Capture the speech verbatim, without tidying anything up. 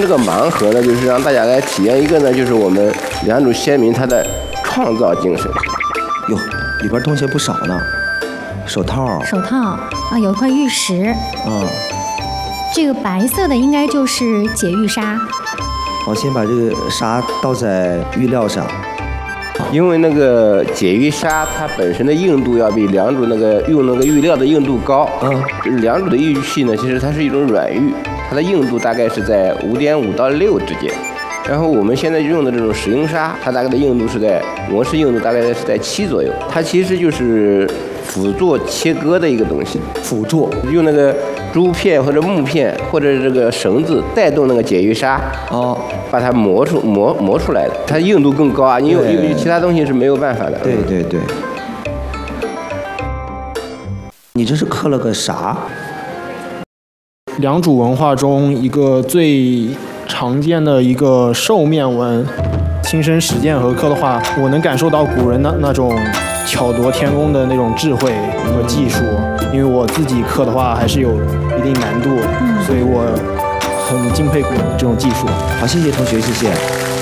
这个盲盒呢，就是让大家来体验一个呢，就是我们良渚先民他的创造精神。 哟，里边东西不少呢，手套， 手套啊，有一块玉石。 嗯， 这个白色的应该就是解玉砂。 我先把这个砂倒在玉料上。 因为那个解玉砂它本身的硬度要比良渚那个用那个玉料的硬度高。嗯，良渚的玉器呢，其实它是一种软玉，它的硬度大概是在五点五到六之间。然后我们现在用的这种石英砂，它大概的硬度是在模式硬度大概是在七左右。它其实就是辅助切割的一个东西， 辅助用那个竹片或者木片或者这个绳子带动那个解玉砂， 哦， 把它磨出磨磨出来的，它硬度更高啊！你有有其他东西是没有办法的。 对对对。你这是刻了个啥？ 良渚文化中一个最常见的一个兽面纹，亲身实践和刻的话，我能感受到古人那那种巧夺天工的那种智慧和技术。因为我自己刻的话还是有一定难度，所以我很敬佩古人的这种技术。 好，谢谢同学，谢谢。